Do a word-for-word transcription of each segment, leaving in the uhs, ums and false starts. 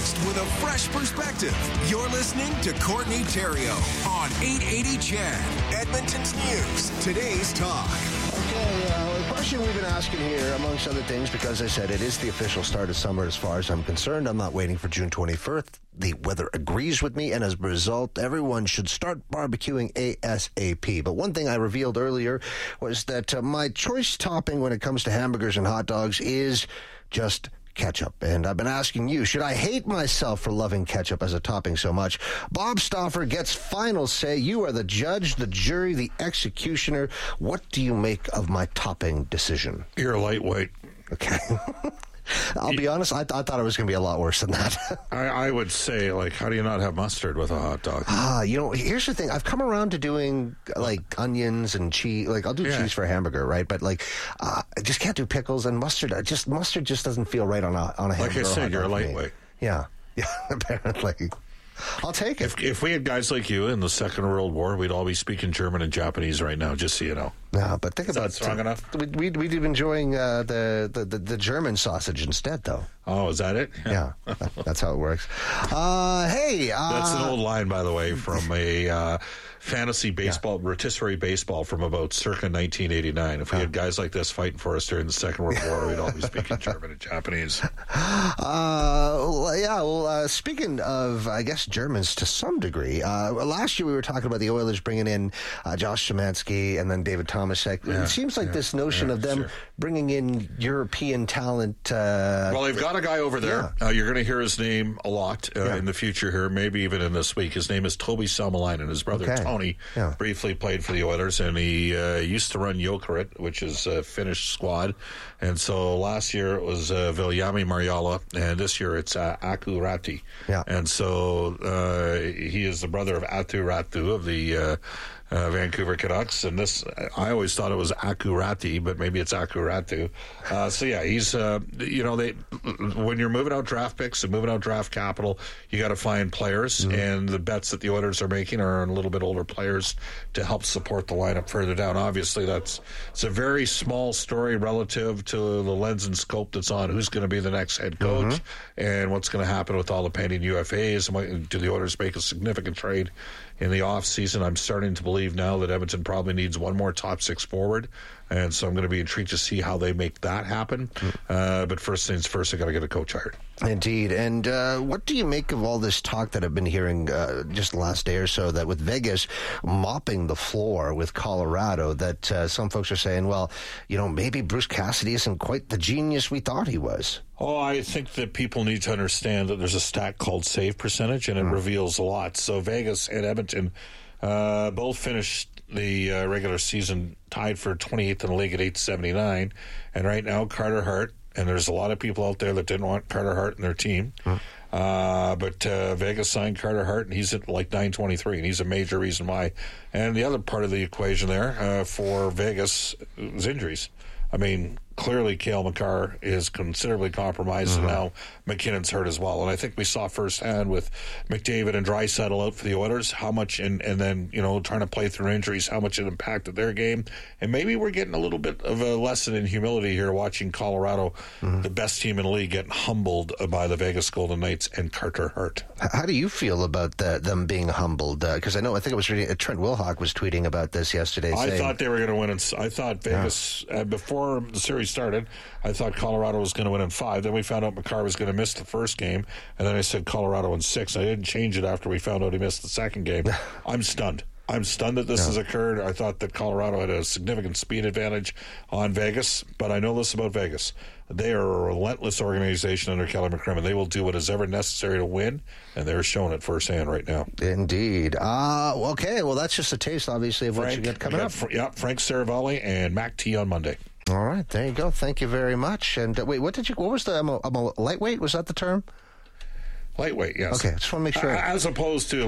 breakfast with a fresh perspective. You're listening to Courtney Theriault on eight eighty C H E D, Edmonton's News, today's talk. Okay, uh, the question we've been asking here, amongst other things, because I said it is the official start of summer as far as I'm concerned. I'm not waiting for June twenty-first. The weather agrees with me, and as a result, everyone should start barbecuing ASAP. But one thing I revealed earlier was that uh, my choice topping when it comes to hamburgers and hot dogs is just ketchup. And I've been asking you, should I hate myself for loving ketchup as a topping so much? Bob Stauffer gets final say. You are the judge, the jury, the executioner. What do you make of my topping decision? You're a lightweight. Okay. I'll be honest, I, th- I thought it was going to be a lot worse than that. I, I would say, like, how do you not have mustard with a hot dog? Ah, you know, here's the thing. I've come around to doing, like, onions and cheese. Like, I'll do Yeah. cheese for a hamburger, right? But, like, uh, I just can't do pickles and mustard. I just Mustard just doesn't feel right on a, on a hamburger. Like I said, you're a for me. lightweight. Yeah. Yeah, apparently. I'll take it. If, if we had guys like you in the Second World War, we'd all be speaking German and Japanese right now, just so you know. No, but think Is about that strong uh, enough? We'd, we'd, we'd be enjoying uh, the, the, the, the German sausage instead, though. Oh, is that it? Yeah, that, that's how it works. Uh, hey. Uh, That's an old line, by the way, from a uh, fantasy baseball, yeah. rotisserie baseball from about circa nineteen eighty-nine. If we had guys like this fighting for us during the Second World War, we'd all be speaking German and Japanese. Uh, yeah, well, uh, speaking of, I guess, Germans to some degree, uh, last year we were talking about the Oilers bringing in uh, Josh Szymanski and then David Tomasek. Yeah, it seems like yeah, this notion yeah, of them sure. bringing in European talent. Uh, Well, they've got a guy over there. Yeah. Uh, you're going to hear his name a lot uh, Yeah. in the future here, maybe even in this week. His name is Toby Salmelainen. His brother Okay. Tony Yeah. briefly played for the Oilers, and he uh, used to run Jokerit, which is a Finnish squad. And so last year it was uh, Viljami Marjala, and this year it's uh, Aku Ratti. Yeah. And so uh, he is the brother of Atu Ratu of the uh, uh, Vancouver Canucks. And this, I always thought it was Aku Ratti, but maybe it's Aku Ratu. Uh, so yeah, he's, uh, you know, they when you're moving out draft picks and moving out draft capital, you got to find players. Mm-hmm. And the bets that the Oilers are making are on a little bit older players to help support the lineup further down. Obviously, that's it's a very small story relative to the lens and scope that's on who's going to be the next head coach mm-hmm. and what's going to happen with all the pending U F As. And what, do the Oilers make a significant trade in the off season? I'm starting to believe now that Edmonton probably needs one more top six forward. And so I'm going to be intrigued to see how they make that happen. Uh, but first things first, I got to get a coach hired. Indeed. And uh, what do you make of all this talk that I've been hearing uh, just the last day or so, that with Vegas mopping the floor with Colorado, that uh, some folks are saying, well, you know, maybe Bruce Cassidy isn't quite the genius we thought he was? Oh, I think that people need to understand that there's a stat called save percentage, and it mm. reveals a lot. So Vegas and Edmonton uh, both finished the uh, regular season tied for twenty-eighth in the league at eight seventy-nine. And right now, Carter Hart, and there's a lot of people out there that didn't want Carter Hart in their team. Mm. Uh, but uh, Vegas signed Carter Hart, and he's at like nine twenty-three, and he's a major reason why. And the other part of the equation there uh, for Vegas is injuries. I mean, clearly Cale Makar is considerably compromised, mm-hmm. and now McKinnon's hurt as well. And I think we saw firsthand with McDavid and Draisaitl out for the Oilers how much, and, and then, you know, trying to play through injuries, how much it impacted their game. And maybe we're getting a little bit of a lesson in humility here watching Colorado, mm-hmm. the best team in the league, get humbled by the Vegas Golden Knights and Carter Hart. How do you feel about the, them being humbled? Because uh, I know, I think it was reading, uh, Trent Wilhock was tweeting about this yesterday. I saying, thought they were going to win. In, I thought Vegas, yeah. uh, before the series started, I thought Colorado was going to win in five. Then we found out Makar was going to miss the first game, and then I said Colorado in six. I didn't change it after we found out he missed the second game. I'm stunned. I'm stunned that this yeah. has occurred. I thought that Colorado had a significant speed advantage on Vegas, but I know this about Vegas. They are a relentless organization under Kelly McCrimmon. They will do what is ever necessary to win, and they're showing it firsthand right now. Indeed. Uh, okay, well, that's just a taste, obviously, of Frank, what you get coming up. Fr- yeah, Frank Saravalli and Mac T on Monday. All right, there you go. Thank you very much. And uh, wait, what did you? What was the? I'm a, I'm a lightweight. Was that the term? Lightweight, yes. Okay, just want to make sure. As opposed to like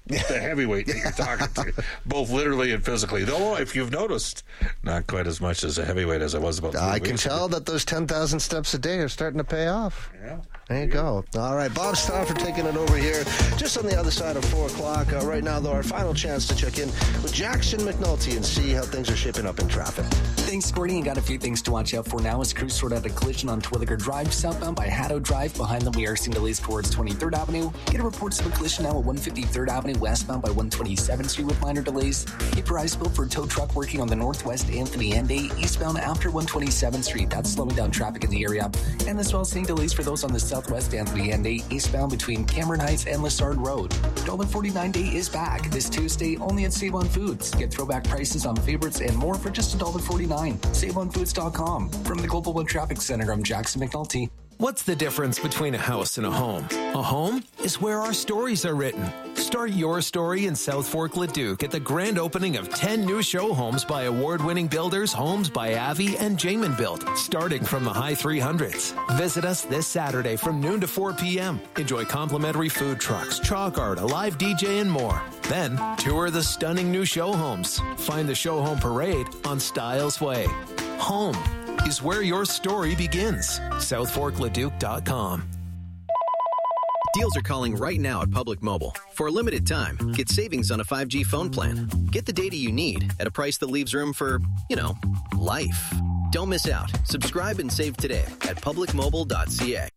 the heavyweight that you're talking to, both literally and physically. Though, if you've noticed, not quite as much as a heavyweight as I was about three I weeks can tell ago. that those ten thousand steps a day are starting to pay off. Yeah. There you go. All right, Bob Stauffer taking it over here just on the other side of four o'clock. Uh, right now, though, our final chance to check in with Jackson McNulty and see how things are shaping up in traffic. Thanks, Courtney. You got a few things to watch out for now as crews sort out a collision on Twilliger Drive, southbound by Haddo Drive. Behind them, we are seeing delays towards twenty-third Avenue. Get a reports of a collision now at one fifty-third Avenue, westbound by one twenty-seventh Street with minor delays. Keep your eyes peeled for a tow truck working on the northwest Anthony Ende, eastbound after one twenty-seventh Street. That's slowing down traffic in the area. And as well, seeing delays for those on the southwest Anthony Ende, eastbound between Cameron Heights and Lessard Road. one forty-nine Day is back this Tuesday only at Save On Foods. Get throwback prices on favorites and more for just one forty-nine. save on foods dot com. From the Global One Traffic Center, I'm Jackson McNulty. What's the difference between a house and a home? A home is where our stories are written. Start your story in South Fork Leduc at the grand opening of ten new show homes by award-winning builders, Homes by Avi and Jamin Built, starting from the high three hundreds. Visit us this Saturday from noon to four p.m. Enjoy complimentary food trucks, chalk art, a live D J, and more. Then, tour the stunning new show homes. Find the show home parade on Styles Way. Home is where your story begins. south fork leduc dot com. Deals are calling right now at Public Mobile. For a limited time, get savings on a five G phone plan. Get the data you need at a price that leaves room for, you know, life. Don't miss out. Subscribe and save today at public mobile dot c a.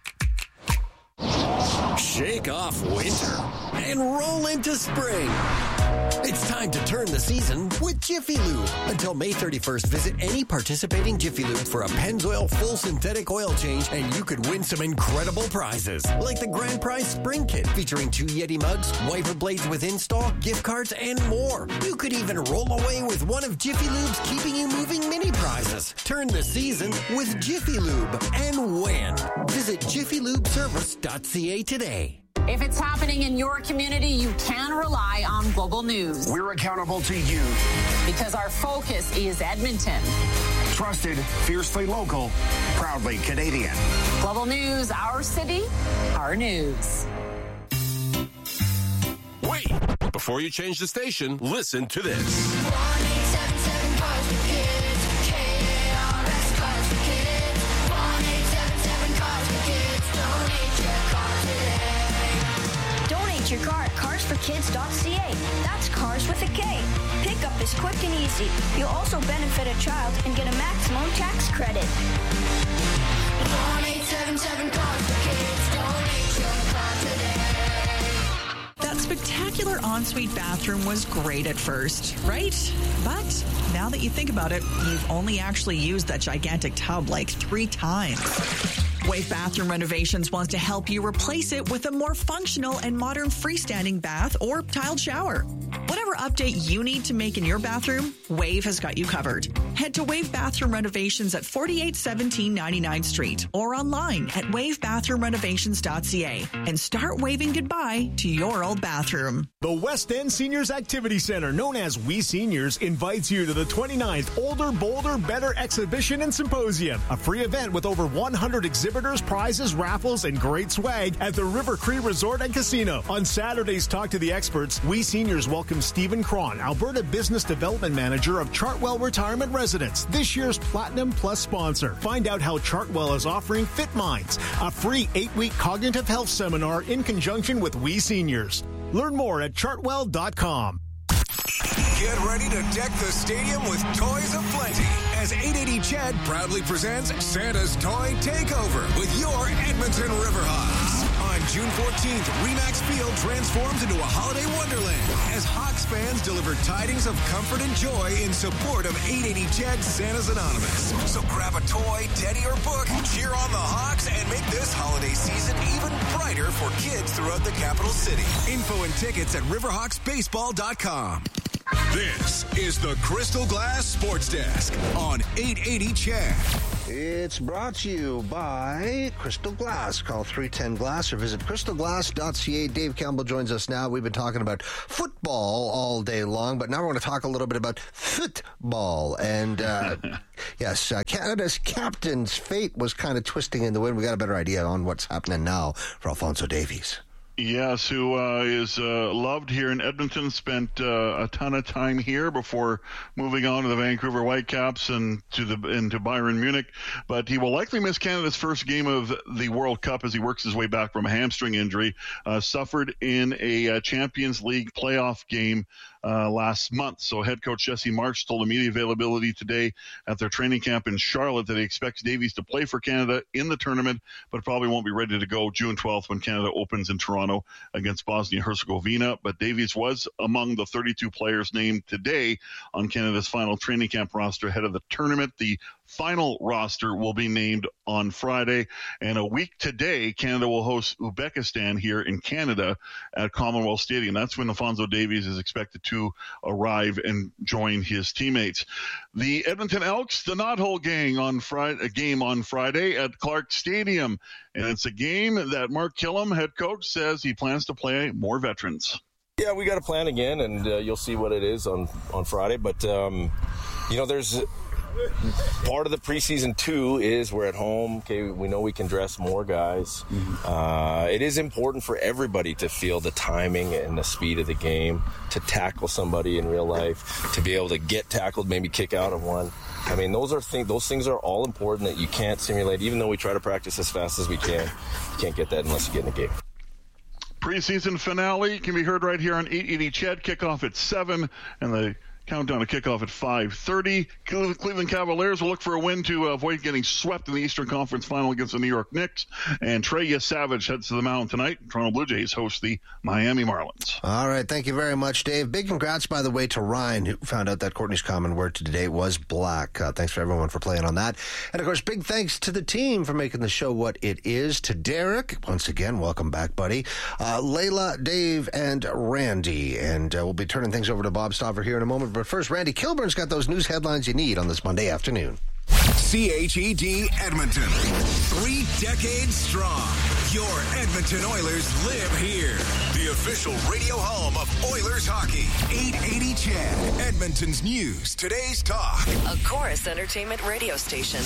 Shake off winter and roll into spring. It's time to turn the season with Jiffy Lube. Until May thirty-first, visit any participating Jiffy Lube for a Pennzoil full synthetic oil change, and you could win some incredible prizes, like the Grand Prize Spring Kit featuring two Yeti mugs, wiper blades with install, gift cards, and more. You could even roll away with one of Jiffy Lube's Keeping You Moving mini prizes. Turn the season with Jiffy Lube and win. Visit jiffy lube service dot c a today. If it's happening in your community, you can rely on Global News. We're accountable to you. Because our focus is Edmonton. Trusted, fiercely local, proudly Canadian. Global News, our city, our news. Wait! Before you change the station, listen to this. one eight seven seven Cars for Kids. K A R S Cars for Kids. one eight seven seven Cars for Kids. Donate your car today. Donate your car at cars for kids dot c a. That's cars with a K. Pickup is quick and easy. You'll also benefit a child and get a maximum tax credit. one eight seven seven Cars for Kids. Donate your car today. That spectacular ensuite bathroom was great at first, right? But now that you think about it, you've only actually used that gigantic tub like three times. Wave Bathroom Renovations wants to help you replace it with a more functional and modern freestanding bath or tiled shower. Whatever update you need to make in your bathroom, Wave has got you covered. Head to Wave Bathroom Renovations at forty-eight seventeen ninety-ninth Street or online at wave bathroom renovations dot c a and start waving goodbye to your old bathroom. The West End Seniors Activity Center, known as We Seniors, invites you to the twenty-ninth Older, Bolder, Better Exhibition and Symposium, a free event with over one hundred exhibitors, prizes, raffles, and great swag at the River Cree Resort and Casino. On Saturday's Talk to the Experts, We Seniors welcome Stephen Cron, Alberta Business Development Manager of Chartwell Retirement Residence, this year's Platinum Plus sponsor. Find out how Chartwell is offering Fit Minds, a free eight-week cognitive health seminar in conjunction with We Seniors. Learn more at chartwell dot com. Get ready to deck the stadium with toys aplenty as eight eighty C H E D proudly presents Santa's Toy Takeover with your Edmonton Riverhawks. On June fourteenth, Remax Field transforms into a holiday wonderland as Hawks fans deliver tidings of comfort and joy in support of eight eighty C H E D Santa's Anonymous. So grab a toy, teddy, or book, cheer on the Hawks, and make this holiday season even brighter for kids throughout the capital city. Info and tickets at riverhawks baseball dot com. This is the Crystal Glass Sports Desk on eight eighty C H E D. It's brought to you by Crystal Glass. Call three ten glass or visit crystal glass dot c a. Dave Campbell joins us now. We've been talking about football all day long, but now we're going to talk a little bit about football. And, uh, yes, uh, Canada's captain's fate was kind of twisting in the wind. We got a better idea on what's happening now for Alphonso Davies. Yes, who uh, is uh, loved here in Edmonton, spent uh, a ton of time here before moving on to the Vancouver Whitecaps and to the into Bayern Munich. But he will likely miss Canada's first game of the World Cup as he works his way back from a hamstring injury. Uh, suffered in a uh, Champions League playoff game Uh, last month. So head coach Jesse Marsch told media availability today at their training camp in Charlotte that he expects Davies to play for Canada in the tournament, but probably won't be ready to go June twelfth when Canada opens in Toronto against Bosnia-Herzegovina. But Davies was among the thirty-two players named today on Canada's final training camp roster ahead of the tournament. The final roster will be named on Friday. And a week today, Canada will host Uzbekistan here in Canada at Commonwealth Stadium. That's when Alphonso Davies is expected to arrive and join his teammates. The Edmonton Elks, the Knothole Gang on Friday, a game on Friday at Clark Stadium. And it's a game that Mark Killam, head coach, says he plans to play more veterans. Yeah, we got a plan again, and uh, you'll see what it is on, on Friday. But, um, you know, there's part of the preseason, too, is we're at home. Okay, we know we can dress more guys. Mm-hmm. Uh, it is important for everybody to feel the timing and the speed of the game, to tackle somebody in real life, to be able to get tackled, maybe kick out of one. I mean, those are things. Those things are all important that you can't simulate. Even though we try to practice as fast as we can, you can't get that unless you get in the game. Preseason finale can be heard right here on eight eighty C H E D. Kickoff at seven, and the countdown to kickoff at five thirty. Cleveland Cavaliers will look for a win to avoid getting swept in the Eastern Conference Final against the New York Knicks. And Trey Savage heads to the mound tonight. Toronto Blue Jays host the Miami Marlins. All right. Thank you very much, Dave. Big congrats, by the way, to Ryan, who found out that Courtney's common word today was black. Uh, thanks for everyone for playing on that. And, of course, big thanks to the team for making the show what it is. To Derek, once again, welcome back, buddy. Uh, Layla, Dave, and Randy. And uh, we'll be turning things over to Bob Stauffer here in a moment. But first, Randy Kilburn's got those news headlines you need on this Monday afternoon. C H E D Edmonton. Three decades strong. Your Edmonton Oilers live here. The official radio home of Oilers hockey. eight eighty C H E D. Edmonton's news. Today's talk. A Chorus Entertainment radio station.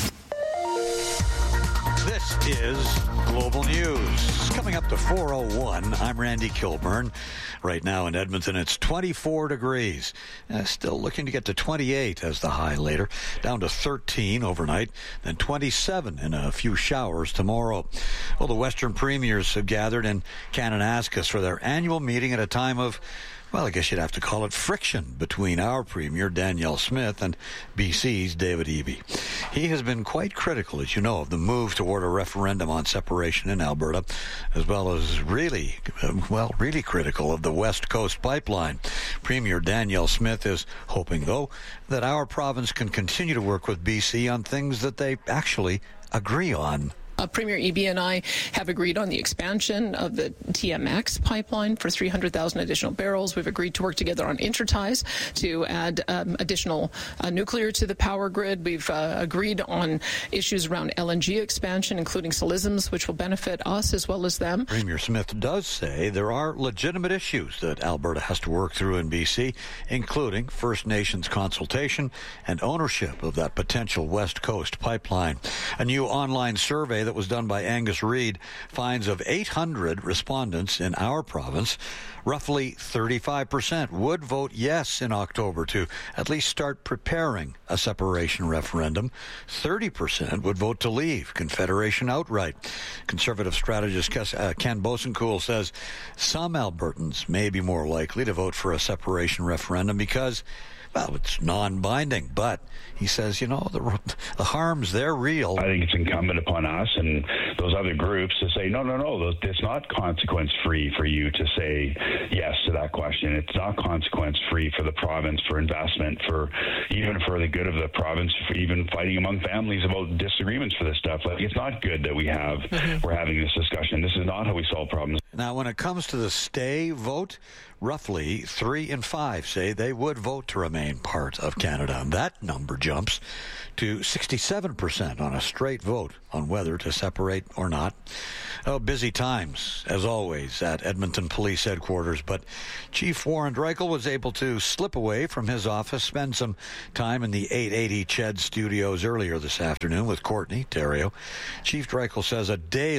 This is Global News. Coming up to four oh one, I'm Randy Kilburn. Right now in Edmonton, it's twenty-four degrees. Uh, still looking to get to twenty-eight as the high later. Down to thirteen overnight, then twenty-seven in a few showers tomorrow. Well, the Western Premiers have gathered in Kananaskis for their annual meeting at a time of, well, I guess you'd have to call it friction between our Premier, Danielle Smith, and B C's David Eby. He has been quite critical, as you know, of the move toward a referendum on separation in Alberta, as well as really, well, really critical of the West Coast pipeline. Premier Danielle Smith is hoping, though, that our province can continue to work with B C on things that they actually agree on. Uh, Premier Eby and I have agreed on the expansion of the T M X pipeline for three hundred thousand additional barrels. We've agreed to work together on Interties to add um, additional uh, nuclear to the power grid. We've uh, agreed on issues around L N G expansion, including Silisms, which will benefit us as well as them. Premier Smith does say there are legitimate issues that Alberta has to work through in B C, including First Nations consultation and ownership of that potential West Coast pipeline. A new online survey that was done by Angus Reid finds of eight hundred respondents in our province, roughly thirty-five percent would vote yes in October to at least start preparing a separation referendum. thirty percent would vote to leave Confederation outright. Conservative strategist Ken Bosenkool says some Albertans may be more likely to vote for a separation referendum because, well, it's non-binding, but he says, you know, the, the harms, they're real. I think it's incumbent upon us and those other groups to say, no, no, no, it's not consequence-free for you to say yes to that question. It's not consequence-free for the province, for investment, for even for the good of the province, for even fighting among families about disagreements for this stuff. Like, it's not good that we have, mm-hmm. we're having this discussion. This is not how we solve problems. Now, when it comes to the stay vote, roughly three in five say they would vote to remain part of Canada. And that number jumps to sixty-seven percent on a straight vote on whether to separate or not. Oh, busy times, as always, at Edmonton Police Headquarters. But Chief Warren Dreichel was able to slip away from his office, spend some time in the eight eighty C H E D studios earlier this afternoon with Courtney Theriault. Chief Dreichel says a daily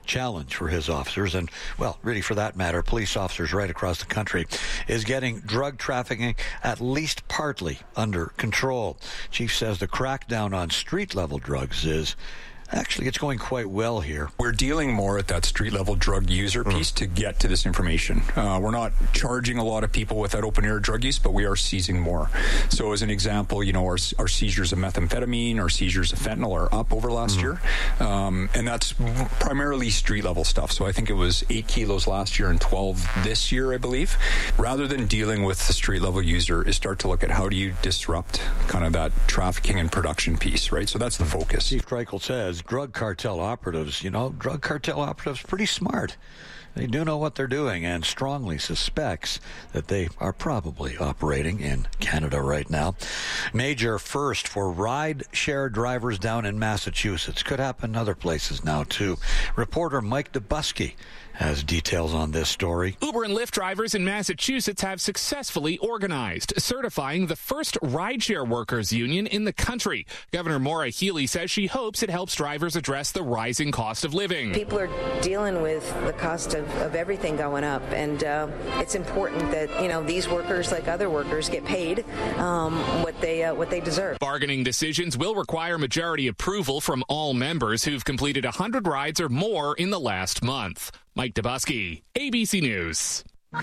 challenge for his officers, and, well, really for that matter, police officers right across the country, is getting drug trafficking at least partly under control. Chief says the crackdown on street-level drugs is Actually, it's going quite well here. We're dealing more at that street-level drug user piece mm. to get to this information. Uh, we're not charging a lot of people without open-air drug use, but we are seizing more. So as an example, you know, our, our seizures of methamphetamine, our seizures of fentanyl are up over last mm. year. Um, and that's primarily street-level stuff. So I think it was eight kilos last year and twelve this year, I believe. Rather than dealing with the street-level user, is start to look at how do you disrupt kind of that trafficking and production piece, right? So that's the focus. Chief Treichel says drug cartel operatives, you know, drug cartel operatives pretty smart. They do know what they're doing and strongly suspects that they are probably operating in Canada right now. Major first for ride-share drivers down in Massachusetts. Could happen in other places now, too. Reporter Mike Dubusky has details on this story. Uber and Lyft drivers in Massachusetts have successfully organized, certifying the first rideshare workers union in the country. Governor Maura Healey says she hopes it helps drivers address the rising cost of living. People are dealing with the cost of, of everything going up, and uh, it's important that, you know, these workers, like other workers, get paid um, what they uh, what they deserve. Bargaining decisions will require majority approval from all members who've completed one hundred rides or more in the last month. Mike Dubusky, A B C News.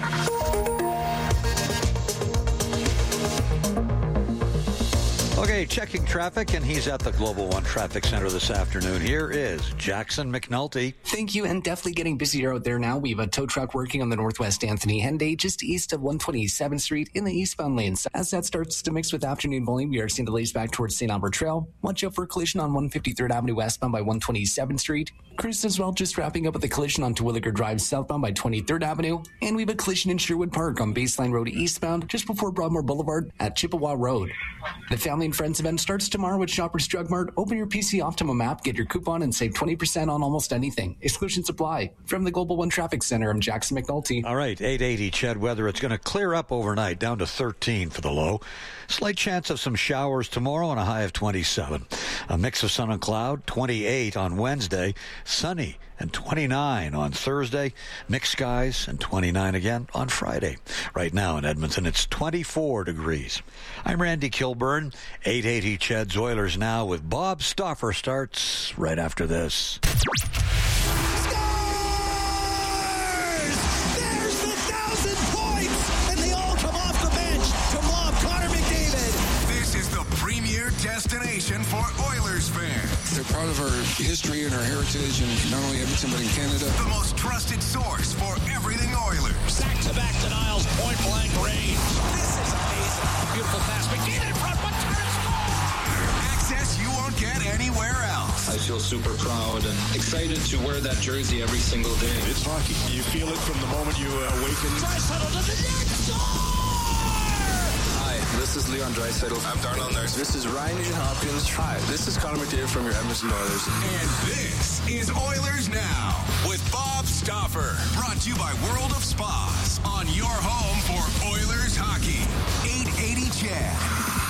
Okay, checking traffic, and he's at the Global One Traffic Center this afternoon. Here is Jackson McNulty. Thank you, and definitely getting busier out there now. We have a tow truck working on the Northwest Anthony Henday, just east of one twenty-seventh Street in the eastbound lanes. As that starts to mix with afternoon volume, we are seeing delays back towards Saint Albert Trail. Watch out for a collision on one fifty-third Avenue westbound by one twenty-seventh Street. Crews as well, just wrapping up with a collision on Terwilliger Drive southbound by twenty-third Avenue. And we have a collision in Sherwood Park on Baseline Road eastbound, just before Broadmoor Boulevard at Chippewa Road. The Family and Friends event starts tomorrow at Shoppers Drug Mart. Open your P C Optimum app, get your coupon, and save twenty percent on almost anything. Exclusions apply. From the Global One Traffic Center, I'm Jackson McNulty. All right, eight eighty Ched weather. It's going to clear up overnight, down to thirteen for the low. Slight chance of some showers tomorrow and a high of twenty-seven. A mix of sun and cloud, twenty-eight on Wednesday. Sunny and twenty-nine on Thursday. Mixed skies and twenty-nine again on Friday. Right now in Edmonton, it's twenty-four degrees. I'm Randy Kilburn. eight eighty Ched's Oilers Now with Bob Stauffer starts right after this. There's the thousand points, and they all come off the bench to mob Connor McDavid. This is the premier destination for Oilers fans. They're proud of our history and our heritage, and not only Edmonton, but in Canada. The most trusted source for everything Oilers. Back-to-back denials, point-blank range. This is amazing. Beautiful pass. McDavid in front, one time score. Access you won't get anywhere else. I feel super proud and excited to wear that jersey every single day. It's hockey. You feel it from the moment you uh, awaken. Draisaitl to the net. This is Leon Draisaitl. I'm Darnell Nurse. This is Ryan Nugent-Hopkins. Hi, this is Connor McDavid from your Edmonton Oilers. And this is Oilers Now with Bob Stauffer. Brought to you by World of Sport.